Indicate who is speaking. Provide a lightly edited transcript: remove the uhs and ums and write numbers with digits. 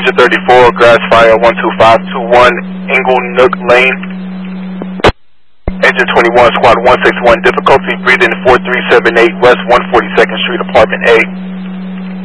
Speaker 1: Engine 34, grass fire 12521, Ingle Nook Lane. Engine 21, squad 161, difficulty breathing 4378 West 142nd Street, apartment A.